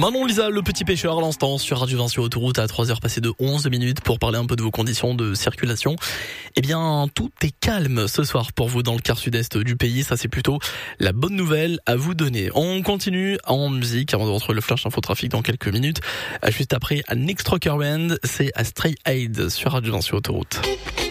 Manon Lisa, le petit pêcheur à l'instant sur Radio Vinci Autoroute à 3h passées de 11 minutes pour parler un peu de vos conditions de circulation. Eh bien, tout est calme ce soir pour vous dans le quart sud-est du pays. Ça, c'est plutôt la bonne nouvelle à vous donner. On continue en musique avant de retrouver le flash infotrafic dans quelques minutes. Juste après, un Next Rocker Band, c'est à Stray Aid sur Radio Vinci Autoroute.